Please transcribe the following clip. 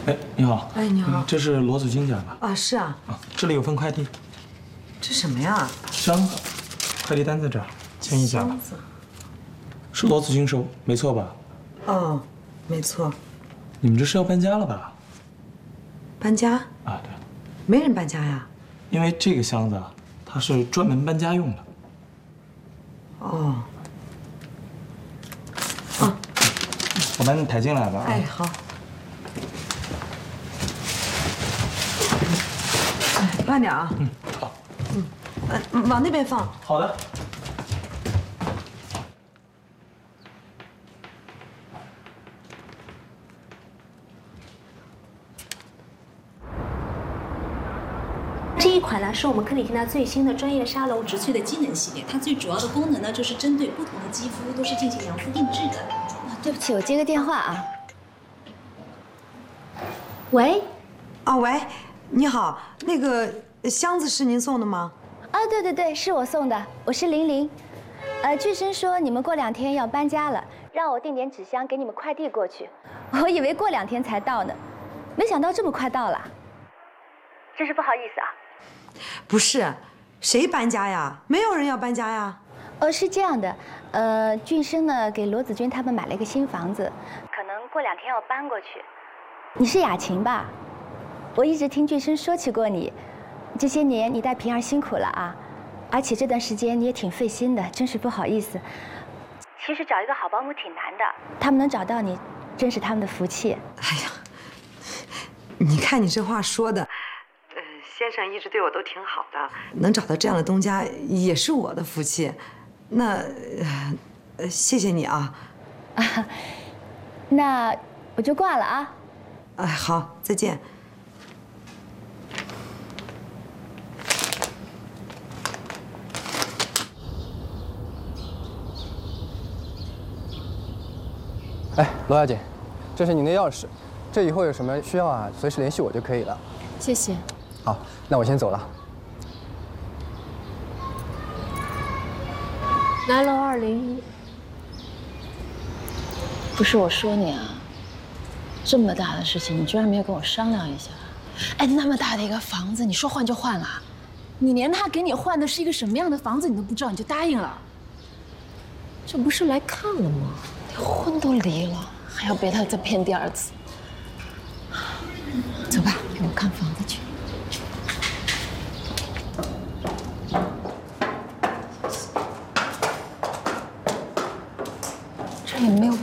哎，你好。 哎，你好。 这是罗子君家吧？ 啊，是啊。 啊，这里有份快递。 这什么呀？ 箱子，快递单在这儿，签一下。 箱子。 是罗子君收，没错吧？ 哦，没错。 你们这是要搬家了吧？ 搬家？ 啊，对。 没人搬家呀。 因为这个箱子啊，它是专门搬家用的。 哦。 我把你抬进来吧。 哎，好。哎，慢点啊。 好。 往那边放。 好的。 这一款呢是我们克里缇娜最新的专业沙龙植萃的机能系列，它最主要的功能呢就是针对不同的肌肤都是进行量肤定制的。 对不起，我接个电话啊。 喂， 啊，喂，你好，那个箱子是您送的吗？ 啊，对对对，是我送的，我是玲玲。巨生说你们过2天要搬家了，让我订点纸箱给你们快递过去。我以为过2天才到呢，没想到这么快到了，真是不好意思啊。 不是，谁搬家呀？没有人要搬家呀。 是这样的，俊生呢给罗子君他们买了一个新房子，可能过2天要搬过去。你是雅琴吧？我一直听俊生说起过你，这些年你带平儿辛苦了啊，而且这段时间你也挺费心的，真是不好意思。其实找一个好保姆挺难的，他们能找到你，真是他们的福气。 哎呀，你看你这话说的。先生一直对我都挺好的，能找到这样的东家也是我的福气。那，谢谢你啊。 那我就挂了啊。 哎，好，再见。 哎，罗小姐，这是您的钥匙，这以后有什么需要啊，随时联系我就可以了。 谢谢。 好，那我先走了。 南楼201。不是我说你啊，这么大的事情，你居然没有跟我商量一下。哎，那么大的一个房子，你说换就换了？你连他给你换的是一个什么样的房子你都不知道，你就答应了？这不是来看了吗？婚都离了，还要被他再骗第2次。走吧，给我看房子去。这也没有